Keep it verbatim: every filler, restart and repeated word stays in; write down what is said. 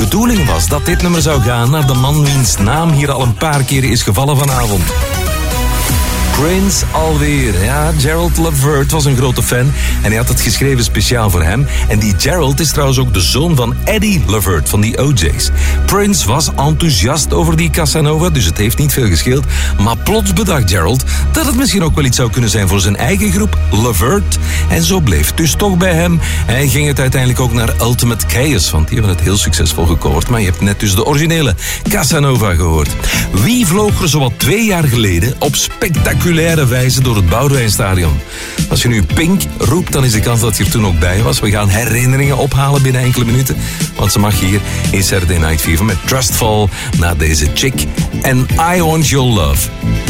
bedoeling was dat dit nummer zou gaan naar de man wiens naam hier al een paar keren is gevallen vanavond. Prince alweer. Ja, Gerald Levert was een grote fan en hij had het geschreven speciaal voor hem. En die Gerald is trouwens ook de zoon van Eddie Levert van die O J's. Prince was enthousiast over die Casanova, dus het heeft niet veel gescheeld. Maar plots bedacht Gerald dat het misschien ook wel iets zou kunnen zijn voor zijn eigen groep, Levert. En zo bleef het dus toch bij hem. Hij ging het uiteindelijk ook naar Ultimate Chaos, want die hebben het heel succesvol gecoverd. Maar je hebt net dus de originele Casanova gehoord. Wie vloog er zowat twee jaar geleden op spectaculaire wijze door het Boudewijnstadion? Als je nu Pink roept, dan is de kans dat je er toen ook bij was. We gaan herinneringen ophalen binnen enkele minuten, want ze mag hier in Saturday Night Fever met Trustful naar deze chick en I Want Your Love.